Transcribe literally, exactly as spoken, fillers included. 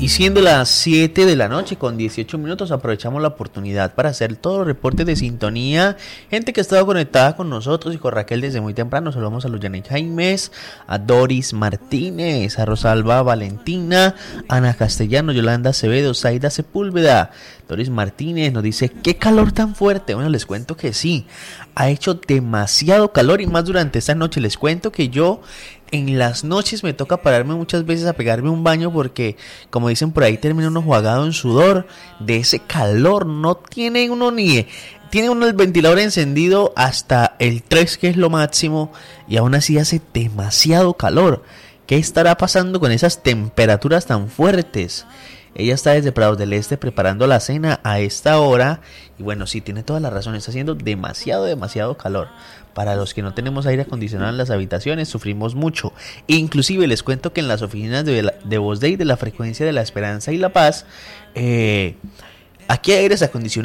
Y siendo las siete de la noche con dieciocho minutos, aprovechamos la oportunidad para hacer todos los reportes de sintonía. Gente que ha estado conectada con nosotros y con Raquel desde muy temprano. Saludamos a Luyané Jaimes, a Doris Martínez, a Rosalba Valentina, Ana Castellano, Yolanda Acevedo, Zaida Sepúlveda. Doris Martínez nos dice, ¿qué calor tan fuerte? Bueno, les cuento que sí, ha hecho demasiado calor y más durante esta noche. Les cuento que yo en las noches me toca pararme muchas veces a pegarme un baño porque, como dicen por ahí, termina uno jugado en sudor de ese calor. No tiene uno ni... Tiene uno el ventilador encendido hasta el tres, que es lo máximo, y aún así hace demasiado calor. ¿Qué estará pasando con esas temperaturas tan fuertes? Ella está desde Prados del Este preparando la cena a esta hora. Y bueno, sí, tiene toda la razón. Está haciendo demasiado, demasiado calor. Para los que no tenemos aire acondicionado en las habitaciones, sufrimos mucho. Inclusive les cuento que en las oficinas de, la, de Voz Day de la frecuencia de la Esperanza y la Paz, eh, aquí hay aires acondicionados.